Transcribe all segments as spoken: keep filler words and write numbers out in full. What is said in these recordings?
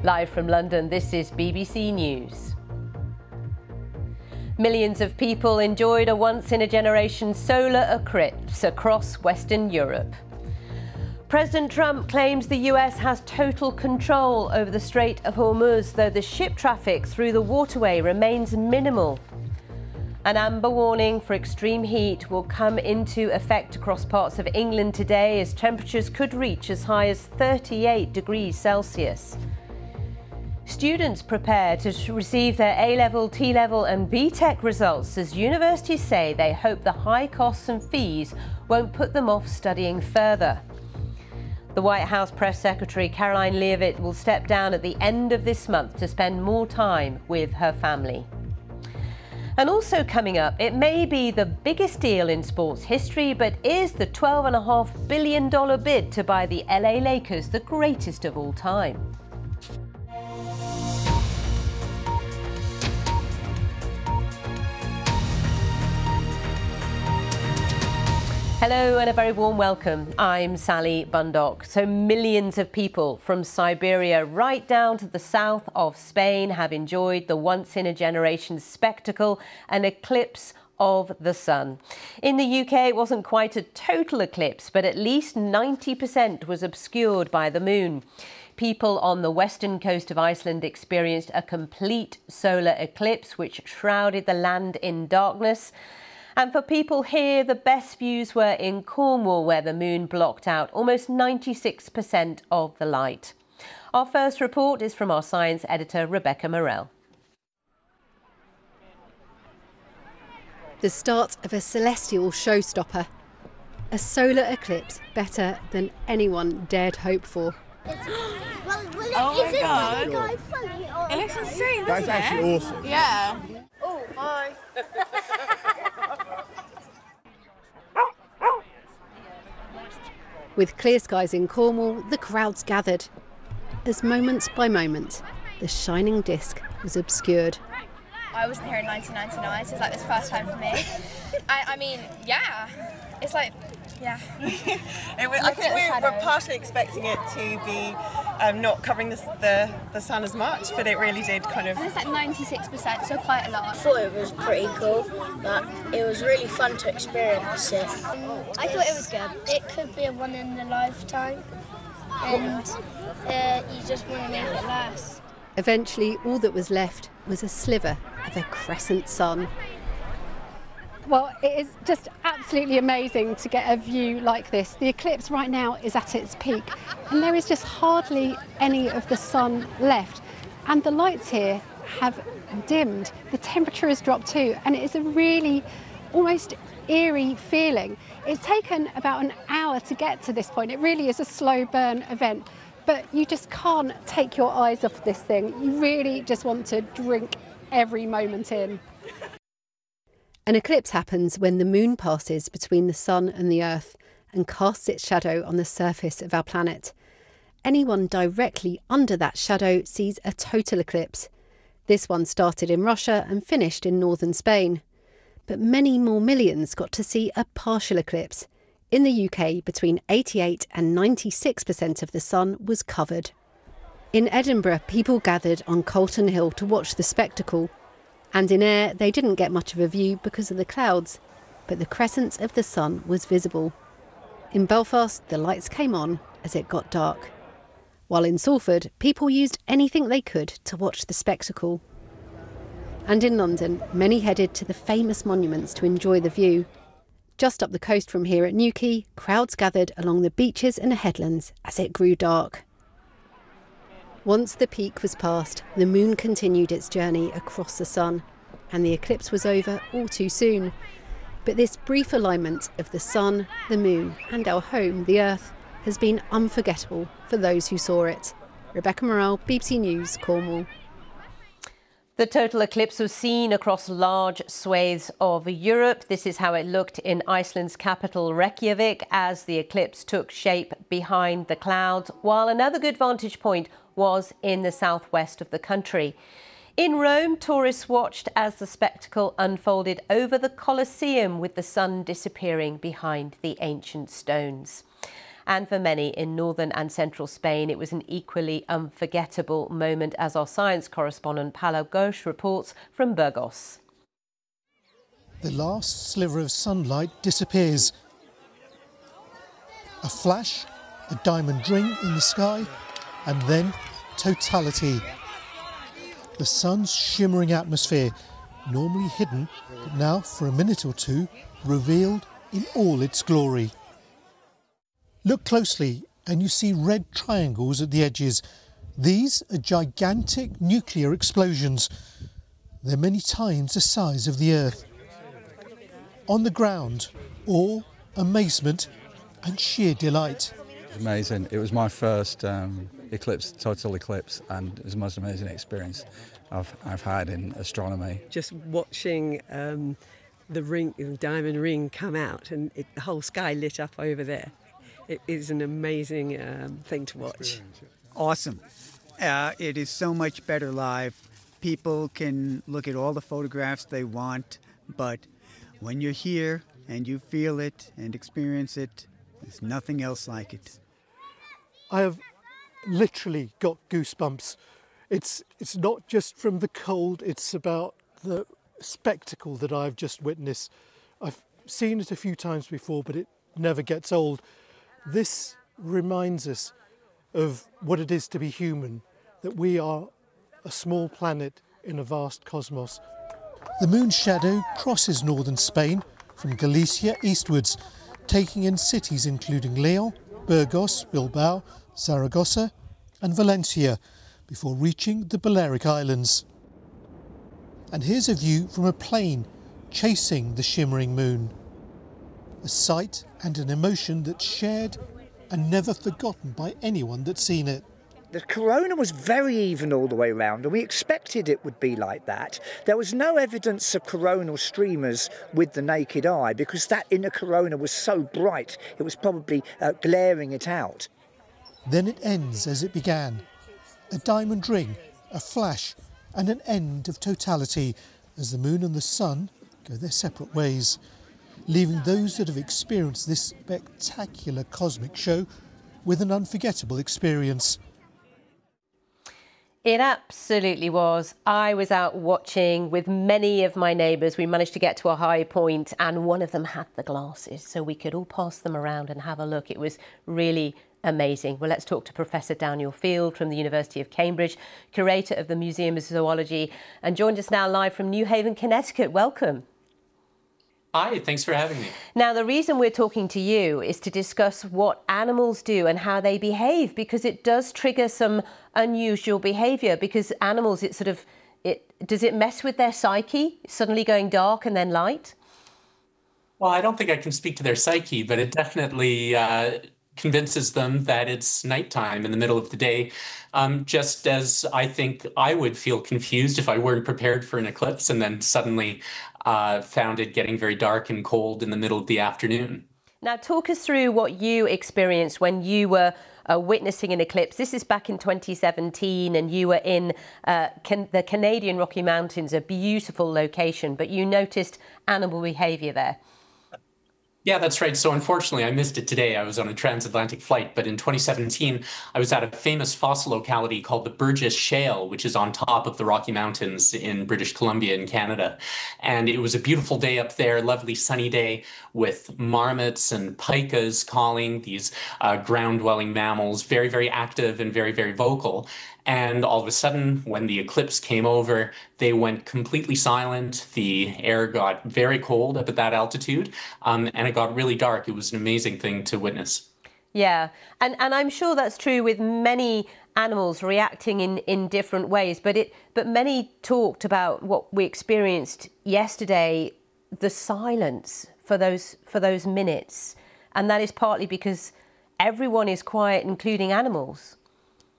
Live from London, this is B B C News. Millions of people enjoyed a once-in-a-generation solar eclipse across Western Europe. President Trump claims the U S has total control over the Strait of Hormuz, though the ship traffic through the waterway remains minimal. An amber warning for extreme heat will come into effect across parts of England today, as temperatures could reach as high as thirty-eight degrees Celsius. Students prepare to receive their A-level, T-level and B Tech results, as universities say they hope the high costs and fees won't put them off studying further. The White House Press Secretary Caroline Leavitt will step down at the end of this month to spend more time with her family. And also coming up, it may be the biggest deal in sports history, but is the twelve point five billion dollars bid to buy the L A Lakers the greatest of all time? Hello and a very warm welcome. I'm Sally Bundock. So millions of people from Siberia right down to the south of Spain have enjoyed the once-in-a-generation spectacle, an eclipse of the sun. In the U K, it wasn't quite a total eclipse, but at least ninety percent was obscured by the moon. People on the western coast of Iceland experienced a complete solar eclipse, which shrouded the land in darkness. And for people here, the best views were in Cornwall, where the moon blocked out almost ninety-six percent of the light. Our first report is from our science editor, Rebecca Morell. The start of a celestial showstopper. A solar eclipse better than anyone dared hope for. well, well, oh my God. Guy funny or it looks insane, That's doesn't actually it? awesome. Yeah. Oh, hi. With clear skies in Cornwall, the crowds gathered, as moment by moment, the shining disc was obscured. I wasn't here in nineteen ninety-nine, so it's like this first time for me. I, I mean, yeah, it's like, yeah. it was, I think we were partially expecting it to be um, not covering the, the, the sun as much, but it really did kind of... And it's like ninety-six percent, so quite a lot. I thought it was pretty cool, but it was really fun to experience it. I thought it was good. It could be a one in a lifetime, and uh, you just want to make it last. Eventually, all that was left was a sliver of a crescent sun. Well, it is just absolutely amazing to get a view like this. The eclipse right now is at its peak, and there is just hardly any of the sun left. And the lights here have dimmed. The temperature has dropped too, and it is a really almost eerie feeling. It's taken about an hour to get to this point. It really is a slow burn event, but you just can't take your eyes off this thing. You really just want to drink every moment in. An eclipse happens when the moon passes between the sun and the earth and casts its shadow on the surface of our planet. Anyone directly under that shadow sees a total eclipse. This one started in Russia and finished in northern Spain. But many more millions got to see a partial eclipse. In the U K, between eighty-eight and ninety-six percent of the sun was covered. In Edinburgh, people gathered on Colton Hill to watch the spectacle. And in Ayr, they didn't get much of a view because of the clouds, but the crescent of the sun was visible. In Belfast, the lights came on as it got dark. While in Salford, people used anything they could to watch the spectacle. And in London, many headed to the famous monuments to enjoy the view. Just up the coast from here at Newquay, crowds gathered along the beaches and headlands as it grew dark. Once the peak was passed, the moon continued its journey across the sun, and the eclipse was over all too soon. But this brief alignment of the sun, the moon, and our home, the earth, has been unforgettable for those who saw it. Rebecca Morell, B B C News, Cornwall. The total eclipse was seen across large swathes of Europe. This is how it looked in Iceland's capital, Reykjavik, as the eclipse took shape behind the clouds, while another good vantage point was in the southwest of the country. In Rome, tourists watched as the spectacle unfolded over the Colosseum, with the sun disappearing behind the ancient stones. And for many in northern and central Spain, it was an equally unforgettable moment, as our science correspondent Paula Ghosh reports from Burgos. The last sliver of sunlight disappears. A flash, a diamond ring in the sky, and then totality. The sun's shimmering atmosphere, normally hidden, but now for a minute or two, revealed in all its glory. Look closely and you see red triangles at the edges. These are gigantic nuclear explosions. They're many times the size of the Earth. On the ground, awe, amazement and sheer delight. Amazing. It was my first um, eclipse, total eclipse, and it was the most amazing experience I've, I've had in astronomy. Just watching um, the ring, the diamond ring come out and it, the whole sky lit up over there. It is an amazing um, thing to watch. Awesome. Uh, it is so much better live. People can look at all the photographs they want, but when you're here and you feel it and experience it, there's nothing else like it. I have literally got goosebumps. It's, it's not just from the cold, it's about the spectacle that I've just witnessed. I've seen it a few times before, but it never gets old. This reminds us of what it is to be human, that we are a small planet in a vast cosmos. The moon's shadow crosses northern Spain from Galicia eastwards, taking in cities including Leon, Burgos, Bilbao, Zaragoza and Valencia, before reaching the Balearic Islands. And here's a view from a plane chasing the shimmering moon. A sight and an emotion that's shared and never forgotten by anyone that's seen it. The corona was very even all the way around, and we expected it would be like that. There was no evidence of coronal streamers with the naked eye because that inner corona was so bright, it was probably uh, glaring it out. Then it ends as it began. A diamond ring, a flash, and an end of totality as the moon and the sun go their separate ways, leaving those that have experienced this spectacular cosmic show with an unforgettable experience. It absolutely was. I was out watching with many of my neighbours. We managed to get to a high point and one of them had the glasses so we could all pass them around and have a look. It was really amazing. Well, let's talk to Professor Daniel Field from the University of Cambridge, curator of the Museum of Zoology, and joined us now live from New Haven, Connecticut. Welcome. Hi, thanks for having me. Now, the reason we're talking to you is to discuss what animals do and how they behave, because it does trigger some unusual behaviour, because animals, it sort of, it does it mess with their psyche, suddenly going dark and then light? Well, I don't think I can speak to their psyche, but it definitely uh, convinces them that it's nighttime in the middle of the day, um, just as I think I would feel confused if I weren't prepared for an eclipse and then suddenly uh, found it getting very dark and cold in the middle of the afternoon. Now, talk us through what you experienced when you were uh, witnessing an eclipse. This is back in twenty seventeen, and you were in uh, can the Canadian Rocky Mountains, a beautiful location, but you noticed animal behaviour there. Yeah, that's right. So unfortunately, I missed it today. I was on a transatlantic flight, but in twenty seventeen, I was at a famous fossil locality called the Burgess Shale, which is on top of the Rocky Mountains in British Columbia in Canada. And it was a beautiful day up there, lovely sunny day with marmots and pikas calling, these uh, ground-dwelling mammals, very, very active and very, very vocal. And all of a sudden, when the eclipse came over, they went completely silent. The air got very cold up at that altitude, um, and it got really dark. It was an amazing thing to witness. Yeah, and, and I'm sure that's true with many animals reacting in, in different ways, but it but many talked about what we experienced yesterday, the silence for those for those minutes. And that is partly because everyone is quiet, including animals.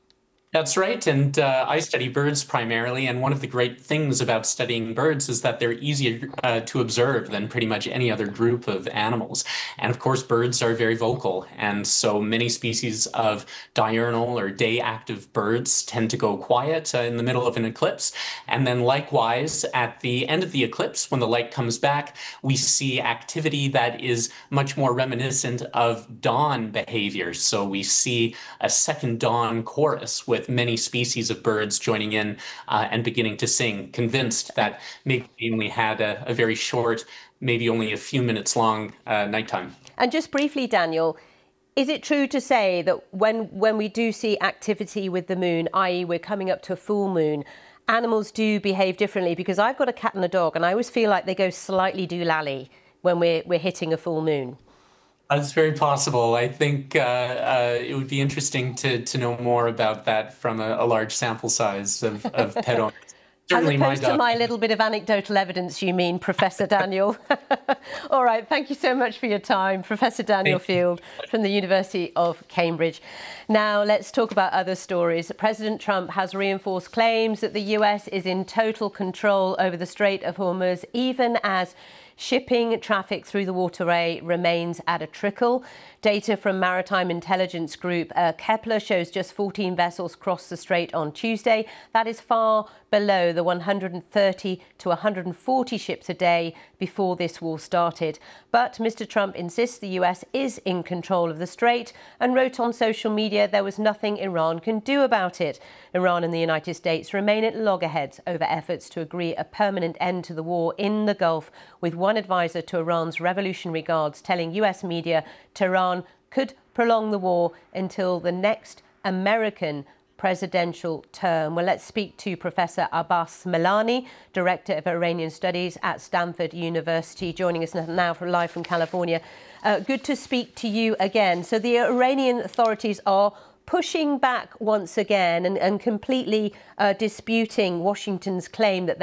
That's right, and uh, I study birds primarily, and one of the great things about studying birds is that they're easier uh, to observe than pretty much any other group of animals. And of course, birds are very vocal, and so many species of diurnal or day-active birds tend to go quiet uh, in the middle of an eclipse. And then likewise, at the end of the eclipse, when the light comes back, we see activity that is much more reminiscent of dawn behavior. So we see a second dawn chorus with many species of birds joining in uh, and beginning to sing, convinced that maybe we only had a, a very short, maybe only a few minutes long uh, nighttime. And just briefly, Daniel, is it true to say that when, when we do see activity with the moon, that is we're coming up to a full moon, animals do behave differently? Because I've got a cat and a dog, and I always feel like they go slightly doolally when we're, we're hitting a full moon. That's very possible. I think uh, uh, it would be interesting to, to know more about that from a, a large sample size of, of pet owners. Certainly As opposed my dog. to my little bit of anecdotal evidence, you mean, Professor Daniel. All right, thank you so much for your time, Professor Daniel Field from the University of Cambridge. Now, let's talk about other stories. President Trump has reinforced claims that the U S is in total control over the Strait of Hormuz, even as shipping traffic through the waterway remains at a trickle. Data from maritime intelligence group uh, Kepler shows just fourteen vessels crossed the strait on Tuesday. That is far below the one hundred thirty to one hundred forty ships a day before this war started. But Mister Trump insists the U S is in control of the strait and wrote on social media there was nothing Iran can do about it. Iran and the United States remain at loggerheads over efforts to agree a permanent end to the war in the Gulf, with one advisor to Iran's Revolutionary Guards telling U S media Tehran could prolong the war until the next American presidential term. Well, let's speak to Professor Abbas Milani, Director of Iranian Studies at Stanford University, joining us now from live from California. Uh, good to speak to you again. So the Iranian authorities are pushing back once again and, and completely uh, disputing Washington's claim that